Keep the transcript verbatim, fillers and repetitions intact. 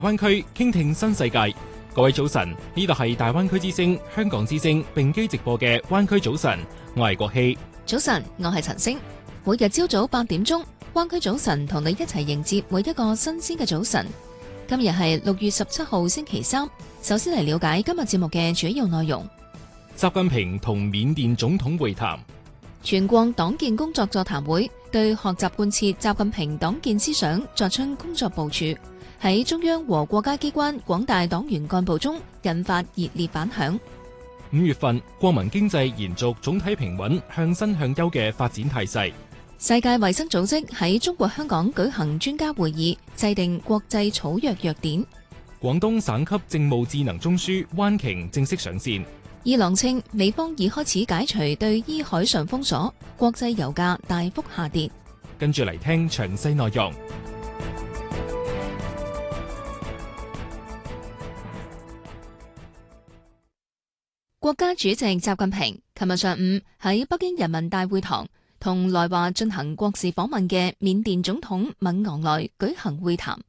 灣區傾聽新世界，各位早晨，呢度係大灣區之聲、香港之聲並機直播嘅灣區早晨，我係國希。 早晨，我係陳星。每日朝早八點鐘，灣區早晨同你一齊迎接每一個新鮮嘅早晨。今日係六月十七號星期三，首先嚟了解今日節目嘅主要內容。 習近平同緬甸總統會談。 全國黨建工作座談會對學習貫徹習近平黨建思想作出工作部署，喺中央和國家機關廣大黨員幹部中引發熱烈反響。 五月份，國民經濟延續總體平穩向新向優嘅發展態勢。 世界衛生組織喺中國香港舉行專家會議，制定國際草藥藥典。 廣東省級政務智能中樞灣鯨正式上線。 伊朗稱美方已開始解除對伊海上封鎖，國際油價大幅下跌。 跟住嚟聽詳細內容。 國家主席習近平琴日上午喺北京人民大會堂同來華進行國事訪問嘅緬甸總統敏昂萊舉行會談。